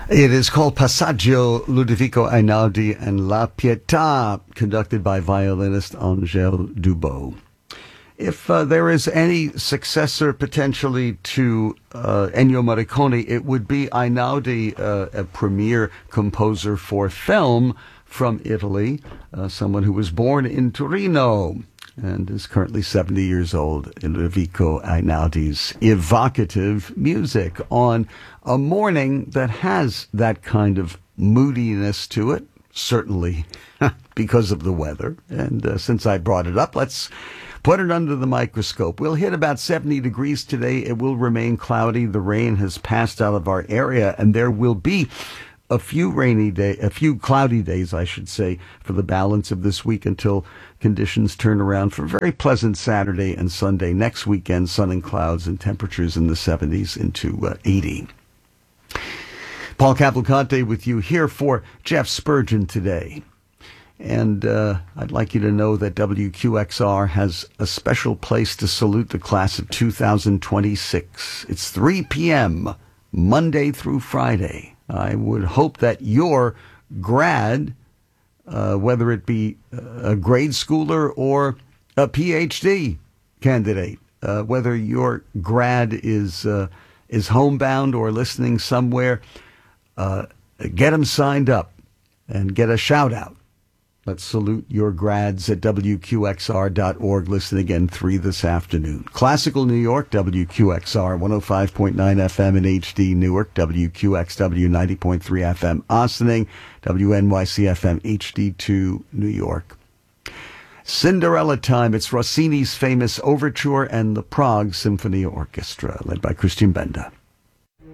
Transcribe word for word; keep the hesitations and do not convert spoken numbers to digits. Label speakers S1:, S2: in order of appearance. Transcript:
S1: It is called Passaggio Ludovico Einaudi and La Pietà, conducted by violinist Angèle Dubot. If uh, there is any successor potentially to uh, Ennio Morricone, it would be Einaudi, uh, a premier composer for film from Italy, uh, someone who was born in Torino and is currently seventy years old. Ludovico Einaudi's evocative music on a morning that has that kind of moodiness to it, certainly because of the weather. And uh, since I brought it up, let's put it under the microscope. We'll hit about seventy degrees today. It will remain cloudy. The rain has passed out of our area, and there will be a few rainy day, a few cloudy days, I should say, for the balance of this week until conditions turn around for a very pleasant Saturday and Sunday. Next weekend, sun and clouds and temperatures in the seventies into uh, eighty. Paul Cavalcante with you here for Jeff Spurgeon today. And uh, I'd like you to know that W Q X R has a special place to salute the class of two thousand twenty-six. It's three p.m. Monday through Friday. I would hope that your grad, uh, whether it be a grade schooler or a P H D candidate, uh, whether your grad is uh, is homebound or listening somewhere, uh, get them signed up and get a shout out. Let's salute your grads at W Q X R dot org. Listen again, three this afternoon. Classical New York, W Q X R, one oh five point nine F M in H D Newark, W Q X W ninety point three F M Ossining, W N Y C F M H D two New York. Cinderella Time. It's Rossini's famous overture and the Prague Symphony Orchestra, led by Christian Benda.